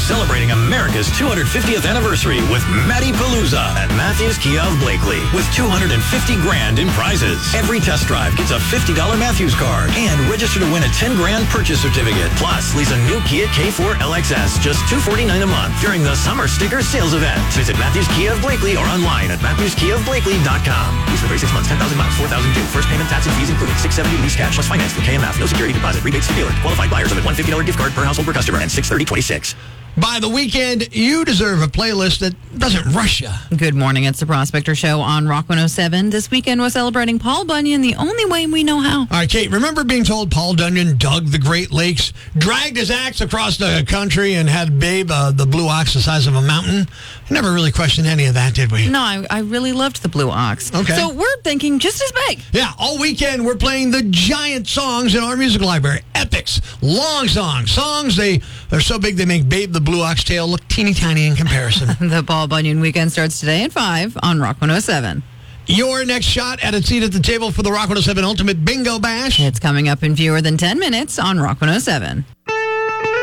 celebrating America's 250th anniversary with Matty Palooza at Matthews Kia of Blakely with $250 grand in prizes. Every test drive gets a $50 Matthews card and register to win a $10 grand purchase certificate. Plus, lease a new Kia K4 LXS just $249 a month during the Summer Sticker Sales Event. Visit Matthews Kia of Blakely or online at MatthewsKiaofBlakely.com. Lease for 36 months, 10,000 miles, 4,000 due. First payment, tax, and fees included. $670 lease cash plus finance through KMF. No security deposit. Rebates to dealer. Qualified buyers with $150 gift card per household per customer and $630.26. By the weekend, you deserve a playlist that doesn't rush you. Good morning. It's the Prospector Show on Rock 107. This weekend, we're celebrating Paul Bunyan the only way we know how. All right, Kate, remember being told Paul Bunyan dug the Great Lakes, dragged his axe across the country, and had Babe, the blue ox the size of a mountain? Never really questioned any of that, did we? No, I really loved the Blue Ox. Okay. So we're thinking just as big. Yeah, all weekend we're playing the giant songs in our music library. Epics, long songs. They're so big they make Babe the Blue Ox tail look teeny tiny in comparison. The Paul Bunyan weekend starts today at 5 on Rock 107. Your next shot at a seat at the table for the Rock 107 Ultimate Bingo Bash. It's coming up in fewer than 10 minutes on Rock 107.